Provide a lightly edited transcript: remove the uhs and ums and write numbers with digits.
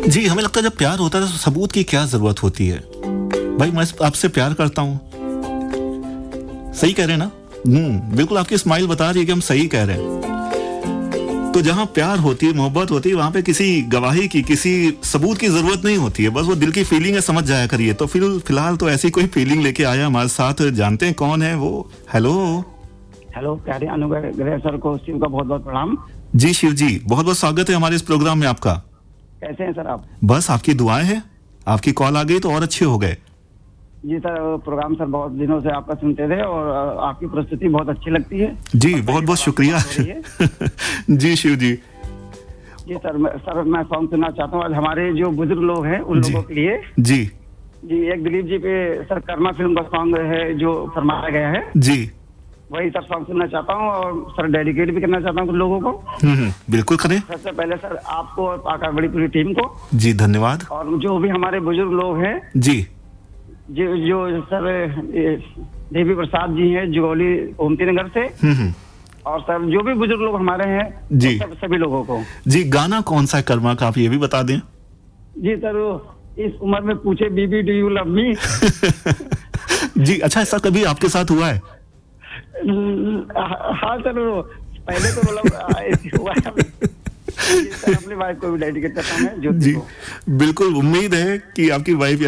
जी, हमें लगता है जब प्यार होता है तो सबूत की क्या जरूरत होती है। भाई मैं आपसे प्यार करता हूँ, सही कह रहे हैं ना? बिल्कुल, आपकी स्माइल बता रही है कि हम सही कह रहे हैं। तो जहाँ प्यार होती है, मोहब्बत होती है, वहां पे किसी गवाही की, किसी सबूत की जरूरत नहीं होती है। बस वो दिल की फीलिंग है, समझ जाया करिए। तो फिलहाल तो ऐसी कोई फीलिंग लेके आया हमारे साथ, जानते हैं कौन है वो। हेलो प्यारे अनुग्रह सर को शिव का बहुत बहुत प्रणाम। जी शिव जी, बहुत बहुत स्वागत है हमारे इस प्रोग्राम में आपका। कैसे हैं सर आप? बस आपकी दुआएं हैं, आपकी कॉल आ गई तो और अच्छे हो गए। जी सर, प्रोग्राम सर बहुत दिनों से आपका सुनते थे और आपकी प्रस्तुति बहुत अच्छी लगती है। जी बहुत बहुत शुक्रिया। जी शिव जी। जी सर, मैं सॉन्ग सुनना चाहता हूँ। आज हमारे जो बुजुर्ग लोग हैं उन लोगों के लिए। जी जी, एक दिलीप जी पे सर कर्मा फिल्म का सॉन्ग है जो फरमाया गया है। जी वही सर सॉन्ग सुनना चाहता हूँ और सर डेडिकेट भी करना चाहता हूँ कुछ लोगों को। बिल्कुल करें। सबसे पहले सर आपको और आकाशवाणी पूरी टीम को जी धन्यवाद। और जो भी हमारे बुजुर्ग लोग हैं जी जो सर देवी प्रसाद जी हैं जुगौली ओमती नगर से, और सर जो भी बुजुर्ग लोग हमारे हैं जी सभी लोगों को। जी, गाना कौन सा है कर्मा का, आप ये भी बता दें। जी सर, इस उम्र में पूछे बीबी डू यू लव मी। जी अच्छा, ऐसा कभी आपके साथ हुआ है? हाँ सर, पहले तो मतलब हुआ है। अपनी वाइफ को भी डेडिकेट करता हूँ मैं, ज्योति को। बिल्कुल, उम्मीद है कि आपकी वाइफ